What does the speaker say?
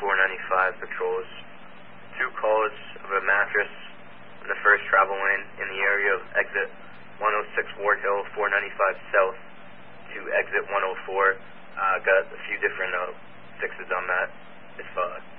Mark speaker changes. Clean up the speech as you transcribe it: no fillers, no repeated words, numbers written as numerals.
Speaker 1: 495 patrols. 2 calls of a mattress in the first travel lane in the area of exit 106 Ward Hill, 495 south to exit 104. Got a few different fixes on that. If